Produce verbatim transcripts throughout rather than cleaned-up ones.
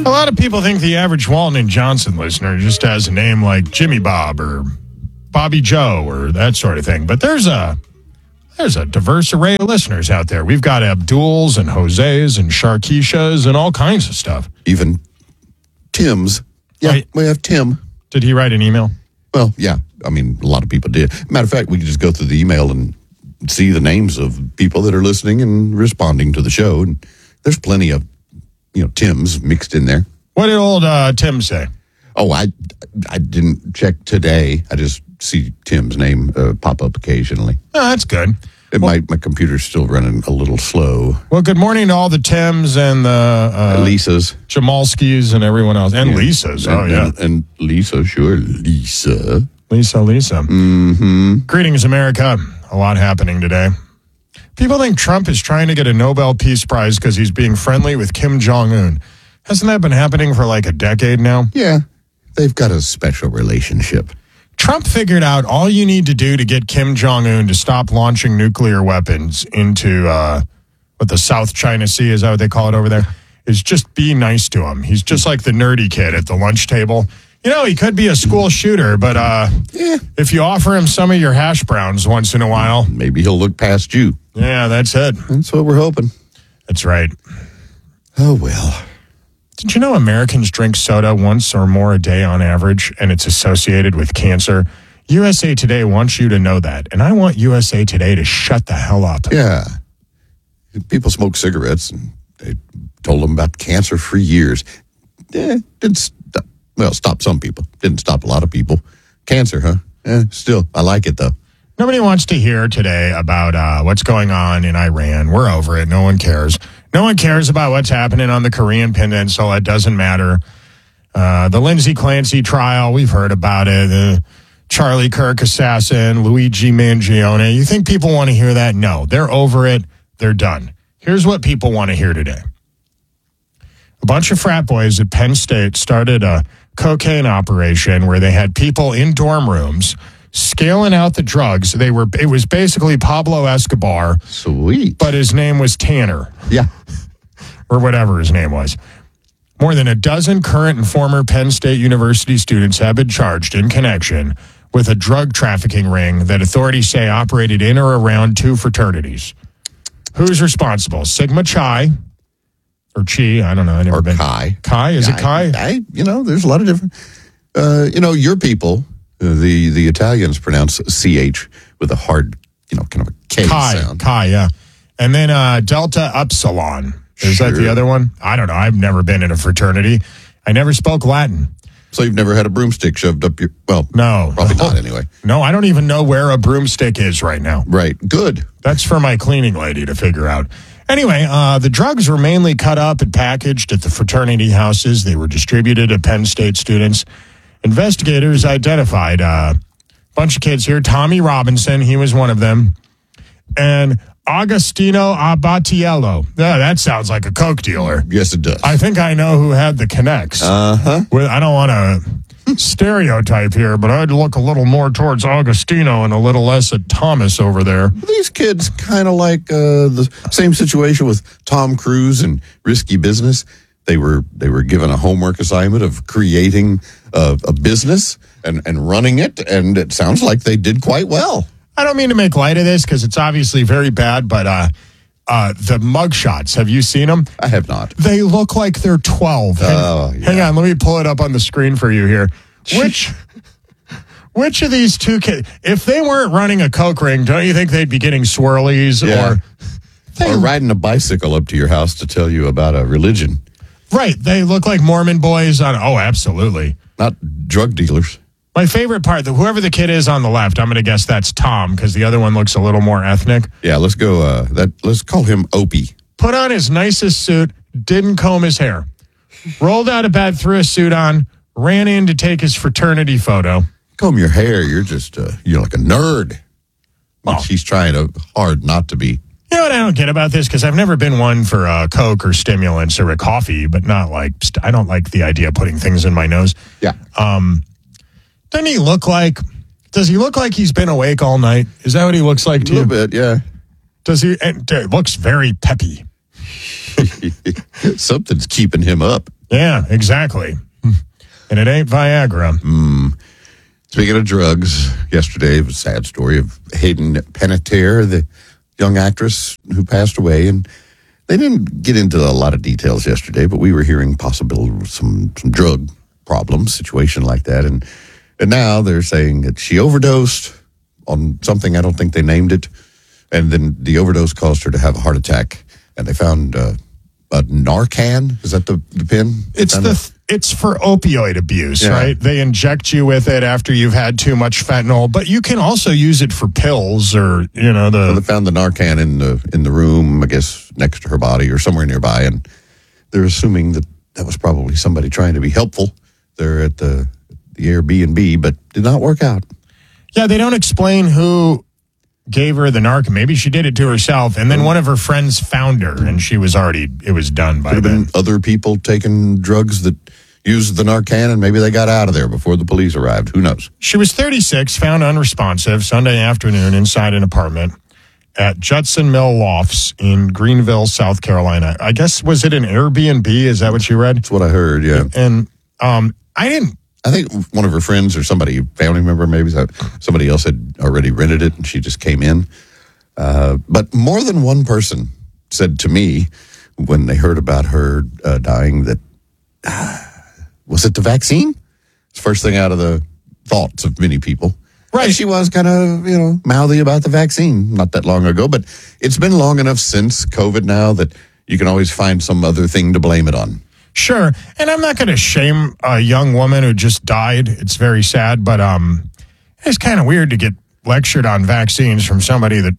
A lot of people think the average Walton and Johnson listener just has a name like Jimmy Bob or Bobby Joe or that sort of thing. But there's a there's a diverse array of listeners out there. We've got Abduls and Jose's and Sharkeishas and all kinds of stuff. Even Tim's. Yeah, right. We have Tim. Did he write an email? Well, yeah. I mean, a lot of people did. Matter of fact, we could just go through the email and see the names of people that are listening and responding to the show. And there's plenty of, you know, Tim's mixed in there. What did old uh, Tim say? Oh, I, I didn't check today. I just see Tim's name uh, pop up occasionally. Oh, that's good. And well, my, my computer's still running a little slow. Well, good morning to all the Tims and the uh, Lisa's, Jamalskis and everyone else. And yeah. Lisa's. And, oh, yeah. And, and Lisa, sure. Lisa. Lisa, Lisa. Mm-hmm. Greetings, America. A lot happening today. People think Trump is trying to get a Nobel Peace Prize because he's being friendly with Kim Jong-un. Hasn't that been happening for like a decade now? Yeah. They've got a special relationship. Trump figured out all you need to do to get Kim Jong-un to stop launching nuclear weapons into uh, what the South China Sea, is that what they call it over there, is just be nice to him. He's just like the nerdy kid at the lunch table. You know, he could be a school shooter, but uh, yeah. if you offer him some of your hash browns once in a while. Maybe he'll look past you. Yeah, that's it. That's what we're hoping. That's right. Oh, well. Did you know Americans drink soda once or more a day on average, and it's associated with cancer? U S A Today wants you to know that, and I want U S A Today to shut the hell up. Yeah. People smoke cigarettes, and they told them about cancer for years. Yeah, didn't stop. Well, stop some people. Didn't stop a lot of people. Cancer, huh? Eh, still, I like it, though. Nobody wants to hear today about uh, what's going on in Iran. We're over it. No one cares. No one cares about what's happening on the Korean Peninsula. It doesn't matter. Uh, the Lindsay Clancy trial, we've heard about it. The Charlie Kirk assassin, Luigi Mangione. You think people want to hear that? No, they're over it. They're done. Here's what people want to hear today. A bunch of frat boys at Penn State started a cocaine operation where they had people in dorm rooms scaling out the drugs. They were, it was basically Pablo Escobar. Sweet. But his name was Tanner. Yeah. Or whatever his name was. More than a dozen current and former Penn State University students have been charged in connection with a drug trafficking ring that authorities say operated in or around two fraternities. Who's responsible? Sigma Chi or Chi? I don't know. I've never or been. Chi. Chi? Is yeah, it Chi? I, I, you know, there's a lot of different. Uh, you know, your people. The the Italians pronounce C H with a hard, you know, kind of a K Chi, sound. Chi, yeah. And then uh, Delta Upsilon. Is sure. that the other one? I don't know. I've never been in a fraternity. I never spoke Latin. So you've never had a broomstick shoved up your, well, no. Probably not anyway. No, I don't even know where a broomstick is right now. Right. Good. That's for my cleaning lady to figure out. Anyway, uh, the drugs were mainly cut up and packaged at the fraternity houses. They were distributed to Penn State students. Investigators identified uh, a bunch of kids here. Tommy Robinson, he was one of them. And Agostino Abatiello. Yeah, that sounds like a coke dealer. Yes, it does. I think I know who had the connects. Uh-huh. Well, I don't want to stereotype here, but I'd look a little more towards Agostino and a little less at Thomas over there. These kids kind of like uh, the same situation with Tom Cruise and Risky Business. They were they were given a homework assignment of creating a, a business and, and running it, and it sounds like they did quite well. I don't mean to make light of this because it's obviously very bad, but uh, uh, the mugshots, have you seen them? I have not. They look like they're twelve. Oh, hang, yeah. hang on, let me pull it up on the screen for you here. Which which of these two kids, if they weren't running a coke ring, don't you think they'd be getting swirlies? Yeah. Or, they, or riding a bicycle up to your house to tell you about a religion. Right, they look like Mormon boys on, oh, absolutely. Not drug dealers. My favorite part, the, whoever the kid is on the left, I'm going to guess that's Tom because the other one looks a little more ethnic. Yeah, let's go. Uh, that let's call him Opie. Put on his nicest suit, didn't comb his hair, rolled out of bed, threw a suit on, ran in to take his fraternity photo. Comb your hair. You're just uh, you're like a nerd. Which oh. he's trying to, hard not to be. You know what I don't get about this? Because I've never been one for uh, Coke or stimulants or a coffee, but not like, I don't like the idea of putting things in my nose. Yeah. Um, doesn't he look like, does he look like he's been awake all night? Is that what he looks like to you? A little bit, yeah. Does he, it looks very peppy. Something's keeping him up. Yeah, exactly. And it ain't Viagra. Mm. Speaking of drugs, yesterday was a sad story of Hayden Panettiere, the young actress who passed away. And they didn't get into a lot of details yesterday, but we were hearing possible some, some drug problems, situation like that. And, and now they're saying that she overdosed on something, I don't think they named it. And then the overdose caused her to have a heart attack. And they found uh, a Narcan. Is that the, the pin? It's the th- it's for opioid abuse, yeah. right? They inject you with it after you've had too much fentanyl, but you can also use it for pills or, you know, the... So they found the Narcan in the in the room, I guess, next to her body or somewhere nearby, and they're assuming that that was probably somebody trying to be helpful there at the, the Airbnb, but did not work out. Yeah, they don't explain who gave her the Narcan. Maybe she did it to herself, and then one of her friends found her, and she was already, it was done by Could have then. been other people taking drugs that used the Narcan, and maybe they got out of there before the police arrived. Who knows? She was thirty-six, found unresponsive Sunday afternoon inside an apartment at Judson Mill Lofts in Greenville, South Carolina. I guess, was it an Airbnb? Is that what you read? That's what I heard, yeah. And um, I didn't... I think one of her friends or somebody, family member maybe, somebody else had already rented it and she just came in. Uh, but more than one person said to me when they heard about her uh, dying that, ah, was it the vaccine? It's the first thing out of the thoughts of many people. Right. And she was kind of, you know, mouthy about the vaccine not that long ago, but it's been long enough since COVID now that you can always find some other thing to blame it on. Sure. And I'm not going to shame a young woman who just died. It's very sad, but um, it's kind of weird to get lectured on vaccines from somebody that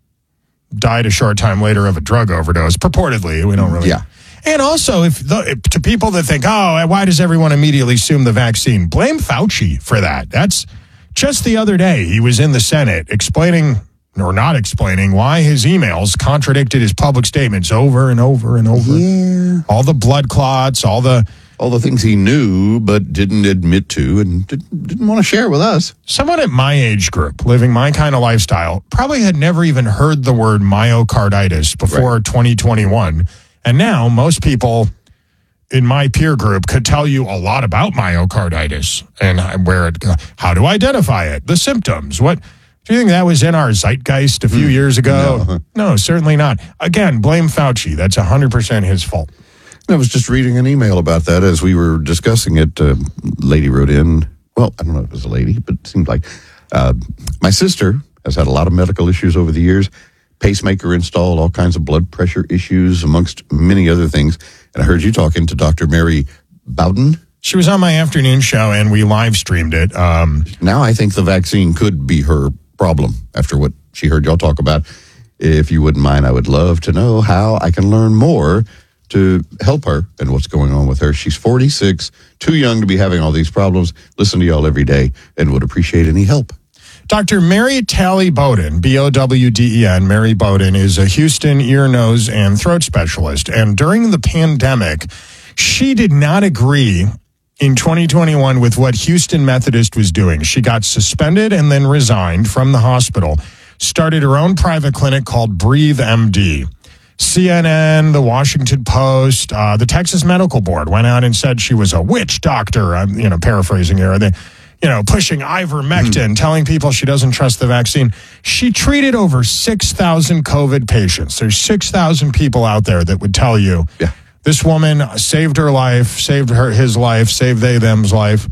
died a short time later of a drug overdose, purportedly. We don't really. Yeah. And also, if, the, if to people that think, oh, why does everyone immediately assume the vaccine? Blame Fauci for that. That's just the other day. He was in the Senate explaining or not explaining why his emails contradicted his public statements over and over and over. Yeah. All the blood clots, all the... All the things he knew but didn't admit to and didn't, didn't want to share with us. Someone at my age group, living my kind of lifestyle, probably had never even heard the word myocarditis before right. twenty twenty-one. And now most people in my peer group could tell you a lot about myocarditis and where it, how to identify it, the symptoms, what... Do you think that was in our zeitgeist a few mm, years ago? No. no, certainly not. Again, blame Fauci. That's one hundred percent his fault. I was just reading an email about that as we were discussing it. A lady wrote in. Well, I don't know if it was a lady, but it seemed like uh, my sister has had a lot of medical issues over the years. Pacemaker installed, all kinds of blood pressure issues, amongst many other things. And I heard you talking to Doctor Mary Bowden. She was on my afternoon show, and we live streamed it. Um, now I think the vaccine could be her problem after what she heard y'all talk about. If you wouldn't mind, I would love to know how I can learn more to help her and what's going on with her. She's forty-six, too young to be having all these problems. Listen to y'all every day and would appreciate any help. Doctor Mary Talley Bowden, B O W D E N, Mary Bowden, is a Houston ear, nose, and throat specialist. And during the pandemic, she did not agree in twenty twenty-one with what Houston Methodist was doing. She got suspended and then resigned from the hospital, started her own private clinic called Breathe M D. C N N, the Washington Post, uh, the Texas Medical Board went out and said she was a witch doctor. I'm, you know, paraphrasing here. They, you know, pushing ivermectin, mm. telling people she doesn't trust the vaccine. She treated over six thousand COVID patients. There's six thousand people out there that would tell you, yeah. This woman saved her life, saved her his life, saved they them's life.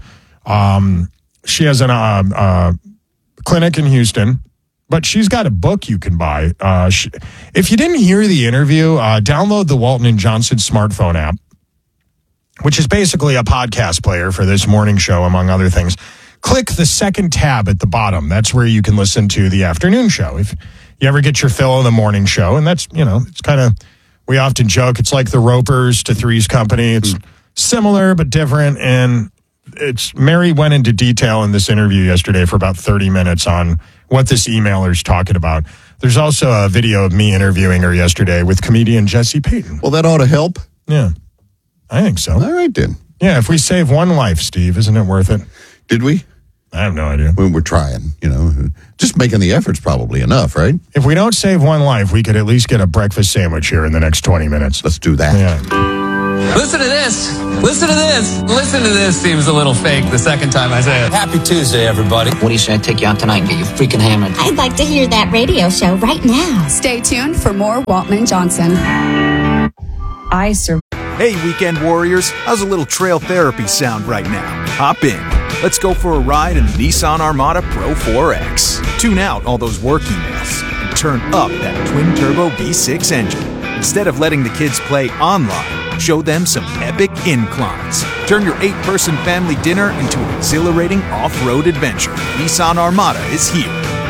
Um, she has a uh, uh, clinic in Houston, but she's got a book you can buy. Uh, she, if you didn't hear the interview, uh, download the Walton and Johnson smartphone app, which is basically a podcast player for this morning show, among other things. Click the second tab at the bottom. That's where you can listen to the afternoon show. If you ever get your fill of the morning show, and that's, you know, it's kind of... We often joke it's like the Ropers to Three's Company. It's mm. similar but different, and it's Mary went into detail in this interview yesterday for about thirty minutes on what this emailer's talking about. There's also a video of me interviewing her yesterday with comedian Jesse Payton. Well, that ought to help. Yeah, I think so. All right, then. Yeah, if we save one life, Steve, isn't it worth it? Did we? I have no idea. When we're trying, you know, just making the effort's probably enough, right? If we don't save one life, we could at least get a breakfast sandwich here in the next twenty minutes. Let's do that. Yeah. Listen to this. Listen to this. Listen to this. Seems a little fake the second time I say it. Happy Tuesday, everybody. What do you say I take you out tonight and get you freaking hammered? I'd like to hear that radio show right now. Stay tuned for more Waltman Johnson. I survived. Hey, weekend warriors. How's a little trail therapy sound right now? Hop in. Let's go for a ride in the Nissan Armada Pro four X. Tune out all those work emails and turn up that twin-turbo V six engine. Instead of letting the kids play online, show them some epic inclines. Turn your eight-person family dinner into an exhilarating off-road adventure. Nissan Armada is here.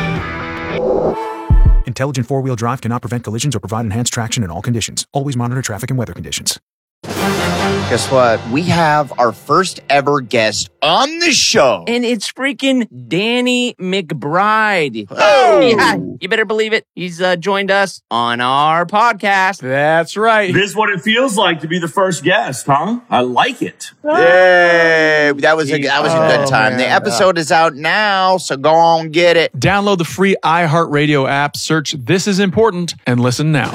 Intelligent four-wheel drive cannot prevent collisions or provide enhanced traction in all conditions. Always monitor traffic and weather conditions. Guess what? We have our first ever guest on the show. And it's freaking Danny McBride. Oh! Yeah, you better believe it. He's uh, joined us on our podcast. That's right. This is what it feels like to be the first guest, huh? I like it. Yay! That was a, that was a good time. Oh, the episode is out now, so go on, get it. Download the free iHeartRadio app, search This Is Important, and listen now.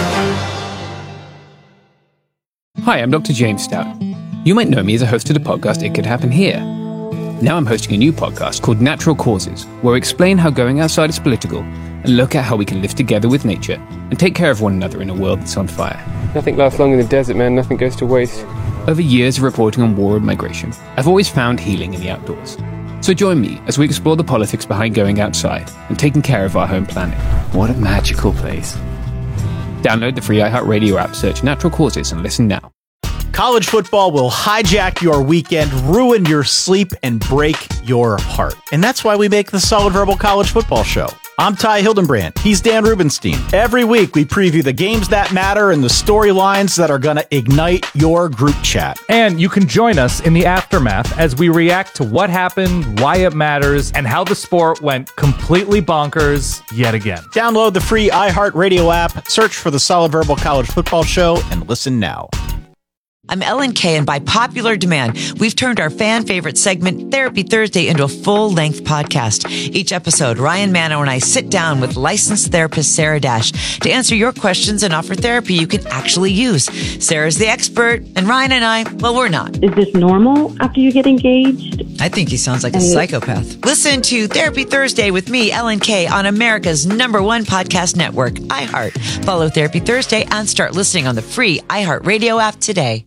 Hi, I'm Doctor James Stout. You might know me as a host of the podcast It Could Happen Here. Now I'm hosting a new podcast called Natural Causes, where I explain how going outside is political and look at how we can live together with nature and take care of one another in a world that's on fire. Nothing lasts long in the desert, man. Nothing goes to waste. Over years of reporting on war and migration, I've always found healing in the outdoors. So join me as we explore the politics behind going outside and taking care of our home planet. What a magical place. Download the free iHeartRadio app, search Natural Causes, and listen now. College football will hijack your weekend, ruin your sleep, and break your heart. And that's why we make the Solid Verbal College Football Show. I'm Ty Hildenbrand. He's Dan Rubenstein. Every week, we preview the games that matter and the storylines that are going to ignite your group chat. And you can join us in the aftermath as we react to what happened, why it matters, and how the sport went completely bonkers yet again. Download the free iHeartRadio app, search for the Solid Verbal College Football Show, and listen now. I'm Ellen Kay, and by popular demand, we've turned our fan favorite segment, Therapy Thursday, into a full-length podcast. Each episode, Ryan Mano and I sit down with licensed therapist Sarah Dash to answer your questions and offer therapy you can actually use. Sarah's the expert, and Ryan and I, well, we're not. Is this normal after you get engaged? I think he sounds like a psychopath. Listen to Therapy Thursday with me, Ellen Kay, on America's number one podcast network, iHeart. Follow Therapy Thursday and start listening on the free iHeartRadio app today.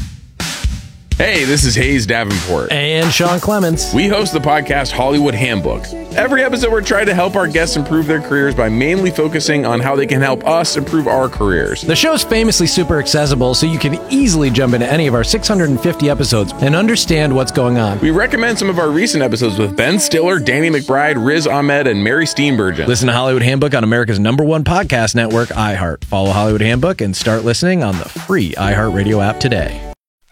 Hey, this is Hayes Davenport. And Sean Clements. We host the podcast Hollywood Handbook. Every episode, we're trying to help our guests improve their careers by mainly focusing on how they can help us improve our careers. The show's famously super accessible, so you can easily jump into any of our six hundred fifty episodes and understand what's going on. We recommend some of our recent episodes with Ben Stiller, Danny McBride, Riz Ahmed, and Mary Steenburgen. Listen to Hollywood Handbook on America's number one podcast network, iHeart. Follow Hollywood Handbook and start listening on the free iHeartRadio app today.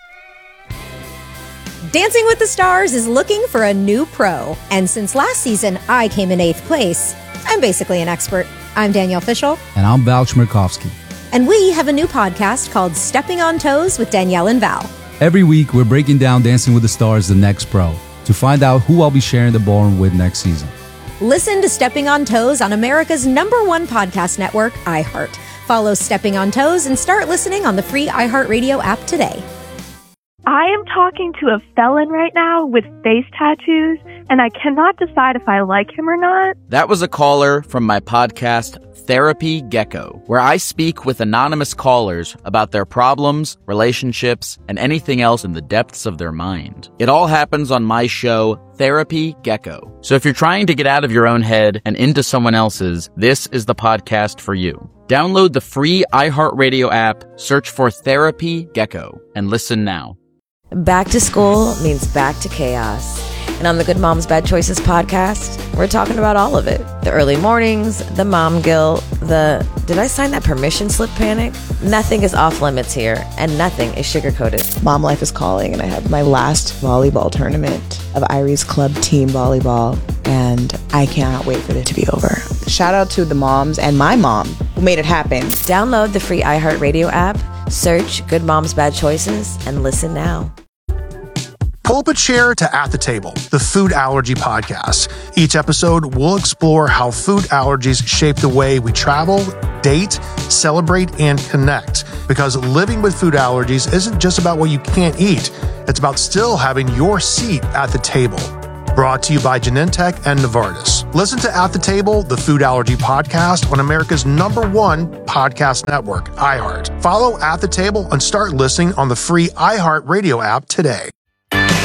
Dancing with the Stars is looking for a new pro. And since last season, I came in eighth place. I'm basically an expert. I'm Danielle Fishel. And I'm Val Chmerkovsky. And we have a new podcast called Stepping on Toes with Danielle and Val. Every week, we're breaking down Dancing with the Stars, the next pro, to find out who I'll be sharing the ballroom with next season. Listen to Stepping on Toes on America's number one podcast network, iHeart. Follow Stepping on Toes and start listening on the free iHeartRadio app today. I am talking to a felon right now with face tattoos, and I cannot decide if I like him or not. That was a caller from my podcast, Therapy Gecko, where I speak with anonymous callers about their problems, relationships, and anything else in the depths of their mind. It all happens on my show, Therapy Gecko. So if you're trying to get out of your own head and into someone else's, this is the podcast for you. Download the free iHeartRadio app, search for Therapy Gecko, and listen now. Back to school means back to chaos. And on the Good Moms Bad Choices podcast, we're talking about all of it. The early mornings, the mom guilt, the did I sign that permission slip panic? Nothing is off limits here, and nothing is sugar-coated. Mom life is calling, and I have my last volleyball tournament of Irie's Club Team Volleyball, and I cannot wait for it to be over. Shout out to the moms and my mom who made it happen. Download the free iHeartRadio app, search Good Moms Bad Choices, and listen now. Pull up a chair to At the Table, the food allergy podcast. Each episode will explore how food allergies shape the way we travel, date, celebrate, and connect. Because living with food allergies isn't just about what you can't eat. It's about still having your seat at the table. Brought to you by Genentech and Novartis. Listen to At the Table, the food allergy podcast on America's number one podcast network, iHeart. Follow At the Table and start listening on the free iHeart Radio app today.